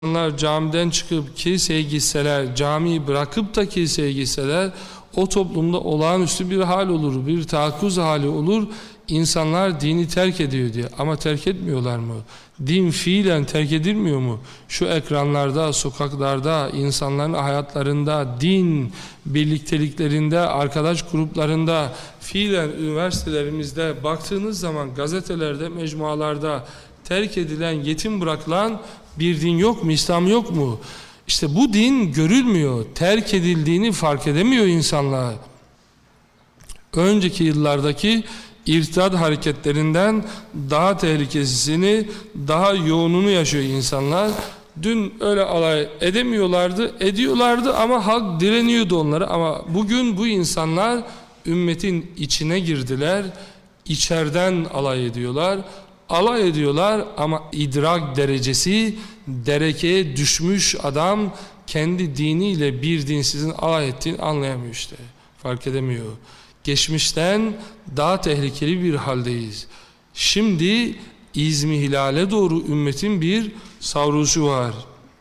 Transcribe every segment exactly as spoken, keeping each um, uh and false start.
İnsanlar camiden çıkıp kiliseye gitseler, camiyi bırakıp da kiliseye gitseler, o toplumda olağanüstü bir hal olur, bir tahakkuz hali olur. İnsanlar dini terk ediyor diye. Ama terk etmiyorlar mı? Din fiilen terk edilmiyor mu? Şu ekranlarda, sokaklarda, insanların hayatlarında, din birlikteliklerinde, arkadaş gruplarında, fiilen üniversitelerimizde baktığınız zaman gazetelerde, mecmualarda terk edilen, yetim bırakılan bir din yok mu? İslam yok mu? İşte bu din görülmüyor. Terk edildiğini fark edemiyor insanlar. Önceki yıllardaki irtidat hareketlerinden daha tehlikesini, daha yoğununu yaşıyor insanlar. Dün öyle alay edemiyorlardı, ediyorlardı ama halk direniyordu onlara. Ama bugün bu insanlar ümmetin içine girdiler, içeriden alay ediyorlar. Alay ediyorlar ama idrak derecesi, derekeye düşmüş adam kendi diniyle bir dinsizin alay ettiğini anlayamıyor işte. Fark edemiyor. Geçmişten daha tehlikeli bir haldeyiz. Şimdi İzmi Hilal'e doğru ümmetin bir savruluşu var.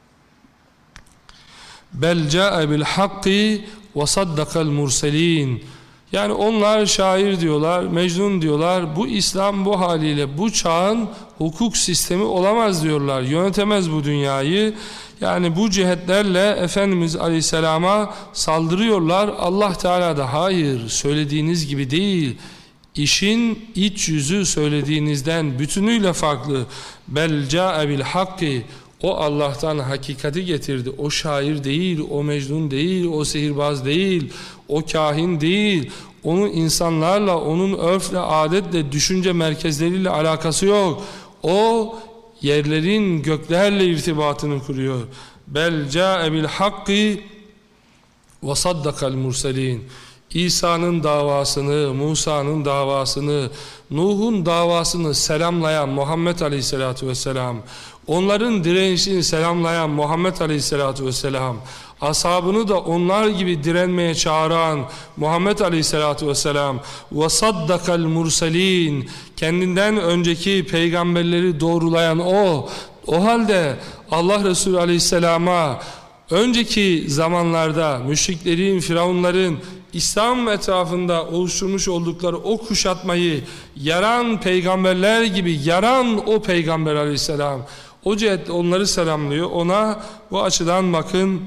Bel ca'e bil hakki ve saddakal murselin. Yani onlar şair diyorlar, Mecnun diyorlar. Bu İslam bu haliyle bu çağın hukuk sistemi olamaz diyorlar. Yönetemez bu dünyayı. Yani bu cihetlerle Efendimiz Aleyhisselam'a saldırıyorlar. Allah Teala da hayır, söylediğiniz gibi değil. İşin iç yüzü söylediğinizden bütünüyle farklı. Bel ca'e bil hakki. O Allah'tan hakikati getirdi. O şair değil, o Mecnun değil, o sihirbaz değil, o kahin değil. Onun insanlarla, onun örfle, adetle, düşünce merkezleriyle alakası yok. O yerlerin göklerle irtibatını kuruyor. Bel ca'e bil hakki ve saddakal murselin. İsa'nın davasını, Musa'nın davasını, Nuh'un davasını selamlayan Muhammed Aleyhisselatü Vesselam, onların direnişini selamlayan Muhammed Aleyhisselatü Vesselam, ashabını da onlar gibi direnmeye çağıran Muhammed Aleyhisselatü Vesselam, ve saddakal murselin, kendinden önceki peygamberleri doğrulayan o, o halde Allah Resulü Aleyhisselam'a önceki zamanlarda müşriklerin, firavunların İslam etrafında oluşturmuş oldukları o kuşatmayı yaran peygamberler gibi yaran o peygamber Aleyhisselam, o cihetle onları selamlıyor. Ona bu açıdan bakın.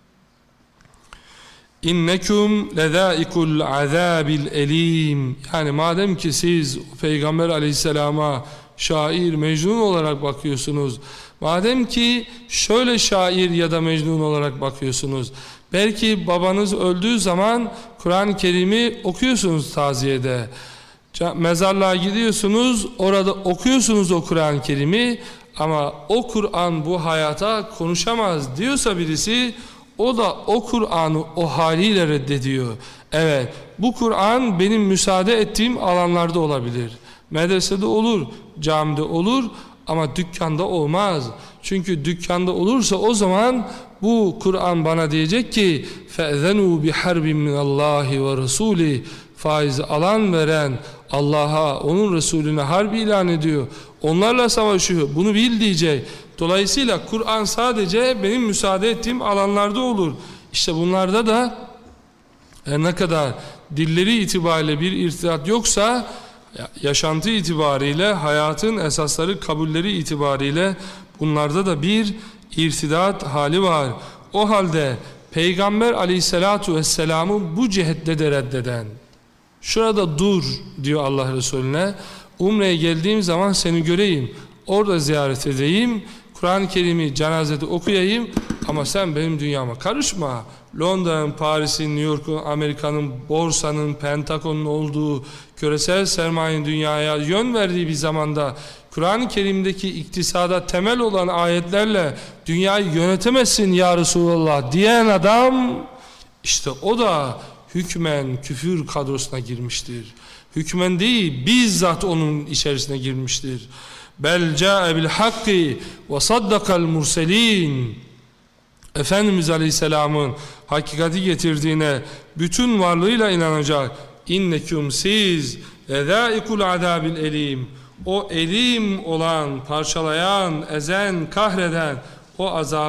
İnnekum lezâikul azâbil elîm. Yani madem ki siz Peygamber Aleyhisselam'a şair, Mecnun olarak bakıyorsunuz, madem ki şöyle şair ya da Mecnun olarak bakıyorsunuz, belki babanız öldüğü zaman Kur'an-ı Kerim'i okuyorsunuz taziyede, mezarlığa gidiyorsunuz, orada okuyorsunuz o Kur'an-ı Kerim'i, ama o Kur'an bu hayata konuşamaz diyorsa birisi, o da o Kur'an'ı o haliyle reddediyor. Evet, bu Kur'an benim müsaade ettiğim alanlarda olabilir. Medresede olur, camide olur ama dükkanda olmaz. Çünkü dükkanda olursa o zaman bu Kur'an bana diyecek ki فَاَذَنُوا بِحَرْبٍ مِنَ اللّٰهِ وَرَسُولِهِ. Faizi alan veren Allah'a, onun Resulüne harp ilan ediyor. Onlarla savaşıyor. Bunu bil diyecek. Dolayısıyla Kur'an sadece benim müsaade ettiğim alanlarda olur. İşte bunlarda da her ne kadar dilleri itibariyle bir irtidat yoksa, yaşantı itibariyle, hayatın esasları, kabulleri itibariyle bunlarda da bir irtidat hali var. O halde Peygamber Aleyhisselatu Vesselam'ı bu cihette de reddeden, şurada dur diyor Allah Resulüne, Umre'ye geldiğim zaman seni göreyim, orada ziyaret edeyim, Kur'an-ı Kerim'i cenazede okuyayım ama sen benim dünyama karışma. Londra'nın, Paris'in, New York'un, Amerika'nın, borsanın, Pentagon'un olduğu, küresel sermayenin dünyaya yön verdiği bir zamanda Kur'an-ı Kerim'deki iktisada temel olan ayetlerle dünyayı yönetemezsin ya Resulallah diyen adam, işte o da hükmen küfür kadrosuna girmiştir. Hükmen değil, bizzat onun içerisine girmiştir. Bel ca'e bil hakki ve saddakal murselin. Efendimiz Aleyhisselam'ın hakikati getirdiğine bütün varlığıyla inanacak. İnneküm siz lezâikul azâbil elîm. O elim olan, parçalayan, ezen, kahreden o azabı